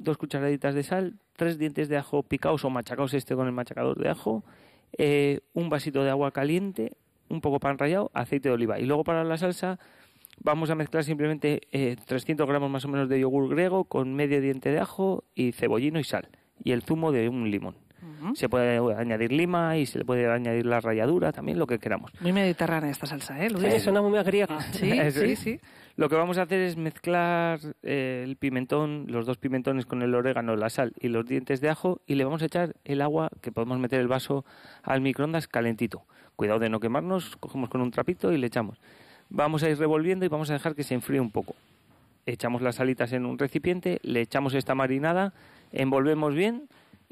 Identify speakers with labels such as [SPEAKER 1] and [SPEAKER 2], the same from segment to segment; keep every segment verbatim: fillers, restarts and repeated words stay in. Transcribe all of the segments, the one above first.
[SPEAKER 1] dos cucharaditas de sal, tres dientes de ajo picados o machacados este con el machacador de ajo, eh, un vasito de agua caliente, un poco pan rallado, aceite de oliva. Y luego para la salsa vamos a mezclar simplemente eh, trescientos gramos más o menos de yogur griego con medio diente de ajo y cebollino y sal. Y el zumo de un limón. Uh-huh. Se puede añadir lima y se le puede añadir la ralladura, también lo que queramos.
[SPEAKER 2] Muy mediterránea esta salsa, ¿eh, Luis?
[SPEAKER 3] Sí, suena muy griega.
[SPEAKER 2] Sí, sí, sí.
[SPEAKER 1] Lo que vamos a hacer es mezclar eh, el pimentón, los dos pimentones con el orégano, la sal y los dientes de ajo y le vamos a echar el agua, que podemos meter el vaso al microondas calentito. Cuidado de no quemarnos, cogemos con un trapito y le echamos. Vamos a ir revolviendo y vamos a dejar que se enfríe un poco. Echamos las alitas en un recipiente, le echamos esta marinada, envolvemos bien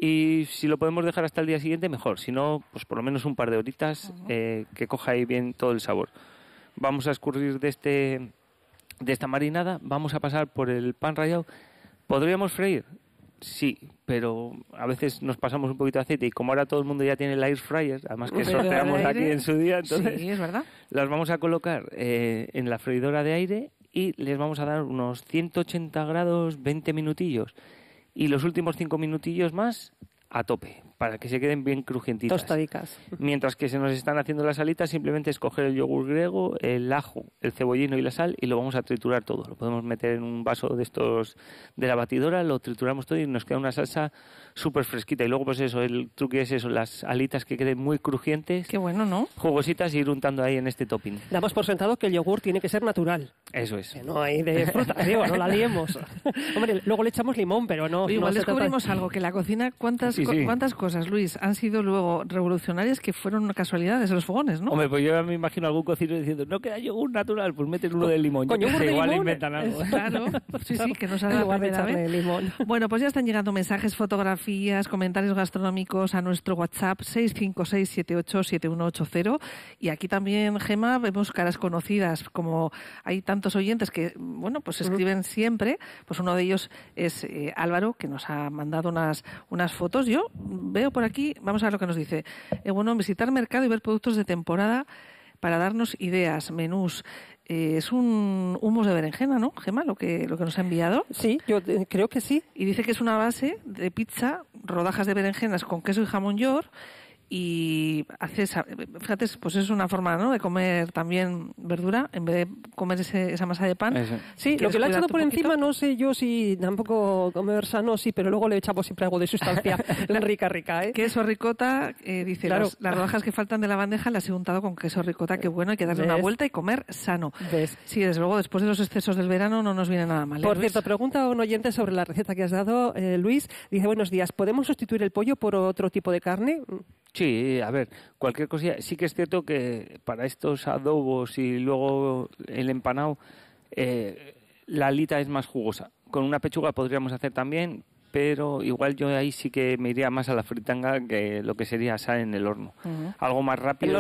[SPEAKER 1] y si lo podemos dejar hasta el día siguiente mejor, si no, pues por lo menos un par de horitas eh, que coja ahí bien todo el sabor. Vamos a escurrir de este de esta marinada, vamos a pasar por el pan rallado. ¿Podríamos freír? Sí, pero a veces nos pasamos un poquito de aceite y como ahora todo el mundo ya tiene el air fryer, además que sorteamos aquí en su día, entonces
[SPEAKER 2] sí, es verdad.
[SPEAKER 1] Las vamos a colocar eh, en la freidora de aire y les vamos a dar unos ciento ochenta grados, veinte minutillos y los últimos cinco minutillos más a tope, para que se queden bien crujientitas.
[SPEAKER 3] Tostadicas.
[SPEAKER 1] Mientras que se nos están haciendo las alitas, simplemente es coger el yogur griego, el ajo, el cebollino y la sal y lo vamos a triturar todo. Lo podemos meter en un vaso de estos de la batidora, lo trituramos todo y nos queda una salsa súper fresquita. Y luego, pues eso, el truque es eso, las alitas que queden muy crujientes.
[SPEAKER 2] Qué bueno, ¿no?
[SPEAKER 1] Jugositas y ir untando ahí en este topping.
[SPEAKER 3] Damos por sentado que el yogur tiene que ser natural.
[SPEAKER 1] Eso es.
[SPEAKER 3] Que no hay de fruta, digo, no la liemos. Hombre, luego le echamos limón, pero no...
[SPEAKER 2] Igual
[SPEAKER 3] no
[SPEAKER 2] descubrimos algo, que la cocina, ¿cuántas,
[SPEAKER 1] sí, sí.
[SPEAKER 2] ¿cuántas cosas, Luis, han sido luego revolucionarias que fueron casualidades en los fogones, ¿no?
[SPEAKER 1] Hombre, pues yo me imagino algún cocinero diciendo, no queda yogur natural, pues meten uno de limón.
[SPEAKER 3] Con yogur de
[SPEAKER 1] igual
[SPEAKER 3] limón.
[SPEAKER 1] inventan algo.
[SPEAKER 2] Claro, sí, sí, que nos ha dado la primera vez.
[SPEAKER 3] Limón.
[SPEAKER 2] Bueno, pues ya están llegando mensajes, fotografías, comentarios gastronómicos a nuestro WhatsApp seis cinco seis siete ocho siete uno ocho cero y aquí también, Gema, vemos caras conocidas, como hay tantos oyentes que, bueno, pues escriben uh-huh. siempre, pues uno de ellos es eh, Álvaro, que nos ha mandado unas, unas fotos. Yo veo por aquí, vamos a ver lo que nos dice. Eh, bueno, visitar mercado y ver productos de temporada para darnos ideas, menús. Eh, es un hummus de berenjena, ¿no, Gema, lo que, lo que nos ha enviado?
[SPEAKER 3] Sí, yo eh, creo que sí.
[SPEAKER 2] Y dice que es una base de pizza, rodajas de berenjenas con queso y jamón york. Y hace esa, fíjate, pues es una forma, ¿no?, de comer también verdura en vez de comer ese, esa masa de pan.
[SPEAKER 1] Eso.
[SPEAKER 3] Sí, lo que le ha echado por encima, no sé yo si tampoco comer sano, sí, pero luego le echamos siempre algo de sustancia rica, rica, ¿eh?
[SPEAKER 2] Queso ricota, eh, dice, claro. las, las rodajas que faltan de la bandeja las he untado con queso ricota, que bueno, hay que darle ¿Ves? una vuelta y comer sano.
[SPEAKER 3] ¿Ves?
[SPEAKER 2] Sí, desde luego, después de los excesos del verano no nos viene nada mal. ¿eh,
[SPEAKER 3] Por
[SPEAKER 2] Luis?
[SPEAKER 3] cierto, pregunta a un oyente sobre la receta que has dado, eh, Luis. Dice, buenos días, ¿podemos sustituir el pollo por otro tipo de carne?
[SPEAKER 1] Sí, a ver, cualquier cosilla. Sí que es cierto que para estos adobos y luego el empanado, eh, la alita es más jugosa. Con una pechuga podríamos hacer también, pero igual yo ahí sí que me iría más a la fritanga que lo que sería asar en el horno. Uh-huh. Algo más rápido.
[SPEAKER 3] El